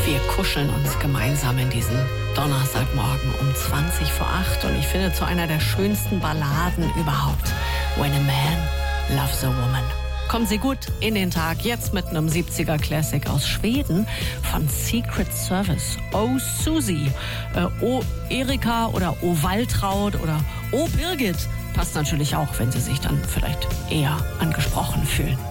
Wir kuscheln uns gemeinsam in diesen Donnerstagmorgen um 20 vor 8 und ich finde zu einer der schönsten Balladen überhaupt. When a Man Loves a Woman. Kommen Sie gut in den Tag, jetzt mit einem 70er Classic aus Schweden von Secret Service. Oh Susie, oh Erika oder oh Waltraud oder oh Birgit. Passt natürlich auch, wenn Sie sich dann vielleicht eher angesprochen fühlen.